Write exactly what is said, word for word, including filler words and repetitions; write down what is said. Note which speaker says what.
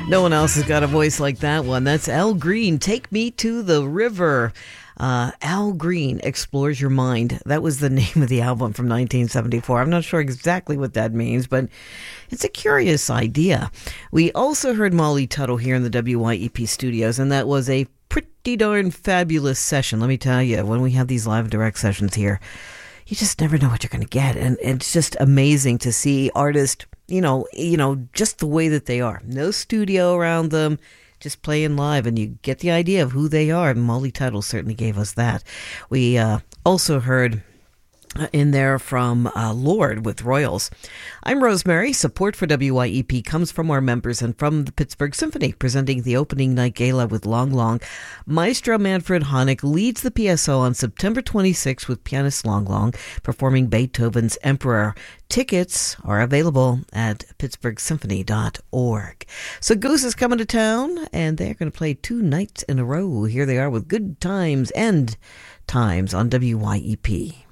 Speaker 1: No one else has got a voice like that one. That's Al Green, Take Me to the River. Uh, Al Green Explores Your Mind. That was the name of the album from nineteen seventy-four. I'm not sure exactly what that means, but it's a curious idea. We also heard Molly Tuttle here in the W Y E P studios, and that was a pretty darn fabulous session. Let me tell you, when we have these live and direct sessions here, you just never know what you're going to get. And it's just amazing to see artists, you know, you know, just the way that they are. No studio around them, just playing live, and you get the idea of who they are. Molly Tuttle certainly gave us that. We uh, also heard in there from uh, Lord with Royals. I'm Rosemary. Support for W Y E P comes from our members and from the Pittsburgh Symphony, presenting the opening night gala with Long Long. Maestro Manfred Honeck leads the P S O on September twenty-sixth with pianist Long Long performing Beethoven's Emperor. Tickets are available at pittsburgh symphony dot org. So Goose is coming to town, and they're going to play two nights in a row. Here they are with Good Times and Times on W Y E P.